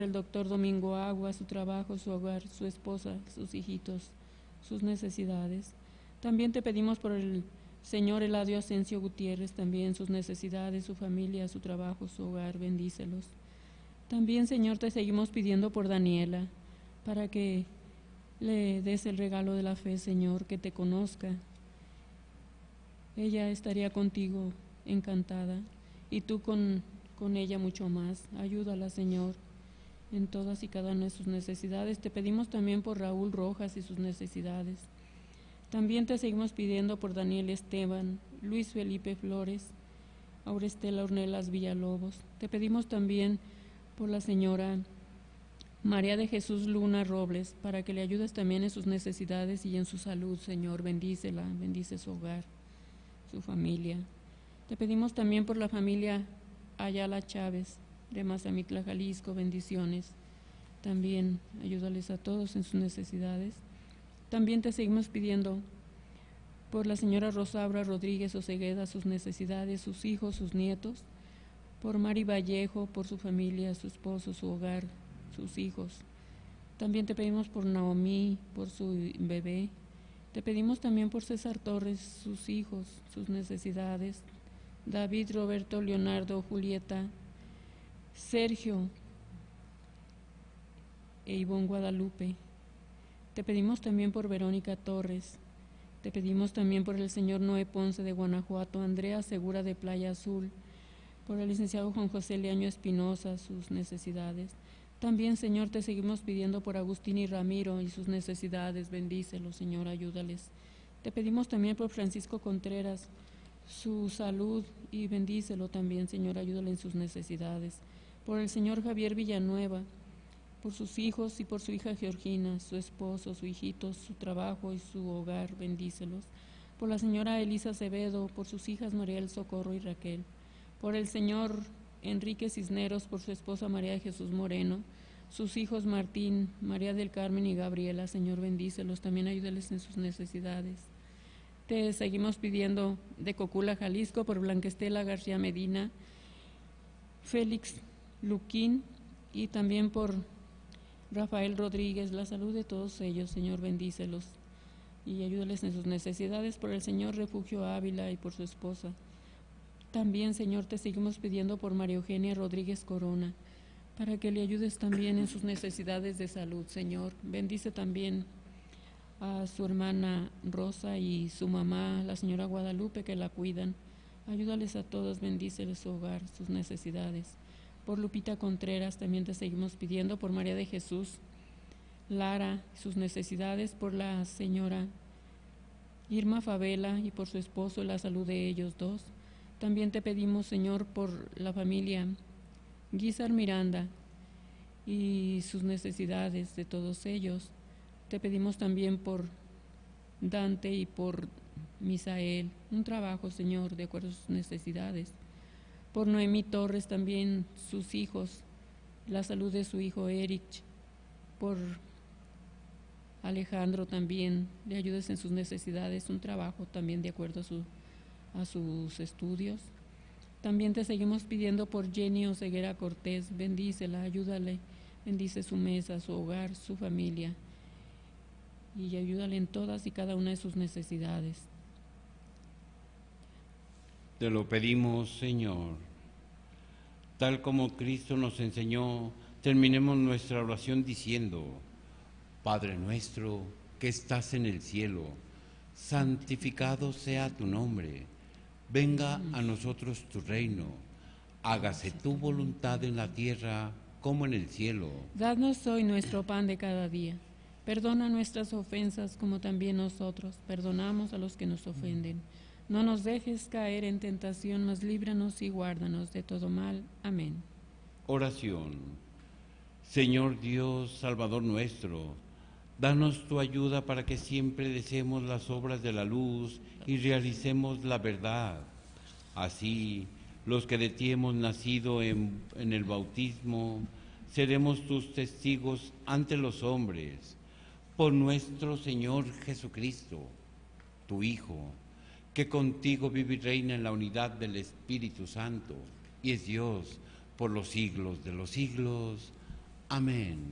el doctor Domingo Agua, su trabajo, su hogar, su esposa, sus hijitos, sus necesidades. También te pedimos por el señor Eladio Asensio Gutiérrez, también sus necesidades, su familia, su trabajo, su hogar, bendícelos. También, Señor, te seguimos pidiendo por Daniela, para que le des el regalo de la fe, Señor, que te conozca. Ella estaría contigo encantada y tú con ella mucho más. Ayúdala, Señor, en todas y cada una de sus necesidades. Te pedimos también por Raúl Rojas y sus necesidades. También te seguimos pidiendo por Daniel Esteban, Luis Felipe Flores, Aurestela Ornelas Villalobos. Te pedimos también por la señora María de Jesús Luna Robles, para que le ayudes también en sus necesidades y en su salud, Señor. Bendícela, bendice su hogar, su familia. Te pedimos también por la familia Ayala Chávez, de Mazamitla, Jalisco, bendiciones. También ayúdales a todos en sus necesidades. También te seguimos pidiendo por la señora Rosaura Rodríguez Osegueda, sus necesidades, sus hijos, sus nietos. Por Mari Vallejo, por su familia, su esposo, su hogar, sus hijos. También te pedimos por Naomi, por su bebé. Te pedimos también por César Torres, sus hijos, sus necesidades. David, Roberto, Leonardo, Julieta, Sergio e Ivonne Guadalupe. Te pedimos también por Verónica Torres. Te pedimos también por el señor Noé Ponce de Guanajuato, Andrea Segura de Playa Azul, por el licenciado Juan José Leaño Espinosa, sus necesidades. También, Señor, te seguimos pidiendo por Agustín y Ramiro y sus necesidades. Bendícelos, Señor, ayúdales. Te pedimos también por Francisco Contreras, su salud, y bendícelo también, Señor, ayúdale en sus necesidades. Por el señor Javier Villanueva, por sus hijos y por su hija Georgina, su esposo, su hijito, su trabajo y su hogar, bendícelos. Por la señora Elisa Acevedo, por sus hijas Mariel, Socorro y Raquel. Por el señor Enrique Cisneros, por su esposa María de Jesús Moreno, sus hijos Martín, María del Carmen y Gabriela. Señor, bendícelos, también ayúdales en sus necesidades. Te seguimos pidiendo de Cocula, Jalisco, por Blanquestela García Medina, Félix Luquín y también por Rafael Rodríguez, la salud de todos ellos. Señor, bendícelos y ayúdales en sus necesidades. Por el señor Refugio Ávila y por su esposa. También, Señor, te seguimos pidiendo por María Eugenia Rodríguez Corona, para que le ayudes también en sus necesidades de salud, Señor. Bendice también a su hermana Rosa y su mamá, la señora Guadalupe, que la cuidan. Ayúdales a todos, bendíceles su hogar, sus necesidades. Por Lupita Contreras también te seguimos pidiendo, por María de Jesús Lara, sus necesidades, por la señora Irma Favela y por su esposo, la salud de ellos dos. También te pedimos, Señor, por la familia Guizar Miranda y sus necesidades de todos ellos. Te pedimos también por Dante y por Misael, un trabajo, Señor, de acuerdo a sus necesidades. Por Noemí Torres también, sus hijos, la salud de su hijo Eric. Por Alejandro también, le ayudes en sus necesidades, un trabajo también de acuerdo a sus estudios. También te seguimos pidiendo por Jenny Oseguera Cortés, bendícela, ayúdale, bendice su mesa, su hogar, su familia, y ayúdale en todas y cada una de sus necesidades. Te lo pedimos, Señor. Tal como Cristo nos enseñó, terminemos nuestra oración diciendo: Padre nuestro que estás en el cielo, santificado sea tu nombre. Venga a nosotros tu reino. Hágase tu voluntad en la tierra como en el cielo. Danos hoy nuestro pan de cada día. Perdona nuestras ofensas como también nosotros perdonamos a los que nos ofenden. No nos dejes caer en tentación, mas líbranos y guárdanos de todo mal. Amén. Oración. Señor Dios, Salvador nuestro, danos tu ayuda para que siempre deseemos las obras de la luz y realicemos la verdad. Así, los que de ti hemos nacido en el bautismo, seremos tus testigos ante los hombres. Por nuestro Señor Jesucristo, tu Hijo, que contigo vive y reina en la unidad del Espíritu Santo, y es Dios por los siglos de los siglos. Amén.